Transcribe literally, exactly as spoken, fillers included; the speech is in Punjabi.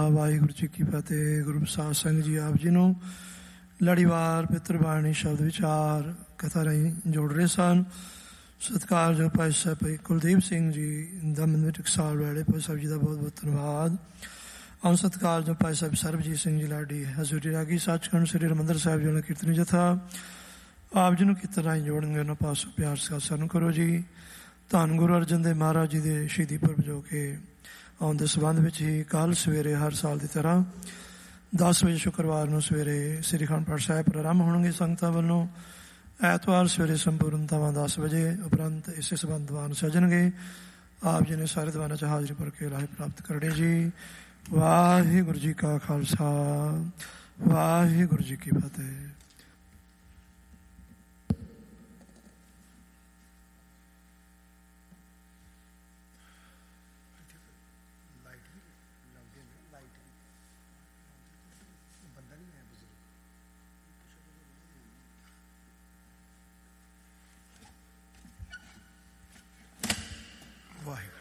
ਵਾਹਿਗੁਰੂ ਜੀ ਕੀ ਫਤਿਹ। ਗੁਰੂ ਪ੍ਰਸਾਦ ਸਿੰਘ ਜੀ ਆਪ ਜੀ ਨੂੰ ਲੜੀਵਾਰ ਪਿੱਤਰ ਬਾਣੀ ਸ਼ਬਦ ਵਿਚਾਰ ਕਥਾ ਰਾਹੀਂ ਜੋੜ ਰਹੇ ਸਨ। ਸਤਿਕਾਰਯੋਗ ਭਾਈ ਸਾਹਿਬ ਭਾਈ ਕੁਲਦੀਪ ਸਿੰਘ ਜੀ ਦਮਨ ਵਿੱਚ ਟਕਸਾਲ ਵਾਲੇ ਭਾਈ ਸਾਹਿਬ ਜੀ ਦਾ ਬਹੁਤ ਬਹੁਤ ਧੰਨਵਾਦ। ਔਰ ਸਤਿਕਾਰਯੋਗ ਭਾਈ ਸਾਹਿਬ ਸਰਬਜੀਤ ਸਿੰਘ ਜੀ ਲਾਡੀ ਹਜ਼ੂਰੀ ਰਾਗੀ ਸੱਚਖੰਡ ਸ੍ਰੀ ਹਰਿਮੰਦਰ ਸਾਹਿਬ ਜੀ ਦਾ ਕੀਰਤਨੀ ਜਥਾ ਆਪ ਜੀ ਨੂੰ ਕੀਰਤਨ ਰਾਹੀਂ ਜੋੜਨਗੇ। ਉਹਨਾਂ ਪਾਸੋਂ ਪਿਆਰ ਸਤਿਕਾਰ ਸਾਨੂੰ ਕਰੋ ਜੀ। ਧੰਨ ਗੁਰੂ ਅਰਜਨ ਦੇਵ ਮਹਾਰਾਜ ਜੀ ਦੇ ਸ਼ਹੀਦੀ ਪੁਰਬ ਜੋ ਕਿ ਆਉਣ ਦੇ ਸੰਬੰਧ ਵਿੱਚ ਹੀ ਕੱਲ੍ਹ ਸਵੇਰੇ ਹਰ ਸਾਲ ਦੀ ਤਰ੍ਹਾਂ ਦਸ ਵਜੇ ਸ਼ੁੱਕਰਵਾਰ ਨੂੰ ਸਵੇਰੇ ਸ੍ਰੀ ਅਖੰਡ ਪਾਠ ਸਾਹਿਬ ਪ੍ਰਾਰੰਭ ਹੋਣਗੇ ਸੰਗਤਾਂ ਵੱਲੋਂ। ਐਤਵਾਰ ਸਵੇਰੇ ਸੰਪੂਰਨਤਾਵਾਂ ਦਸ ਵਜੇ ਉਪਰੰਤ ਇਸੇ ਸੰਬੰਧ ਦੀਵਾਨ ਸਜਣਗੇ। ਆਪ ਜੀ ਨੇ ਸਾਰੇ ਦੀਵਾਨਾਂ 'ਚ ਹਾਜ਼ਰੀ ਭਰ ਕੇ ਲਾਹੇ ਪ੍ਰਾਪਤ ਕਰਨੇ ਜੀ। ਵਾਹਿਗੁਰੂ ਜੀ ਕਾ ਖਾਲਸਾ ਵਾਹਿਗੁਰੂ ਜੀ ਕੀ ਫਤਿਹ। ਵਾਹਿਗੁਰੂ।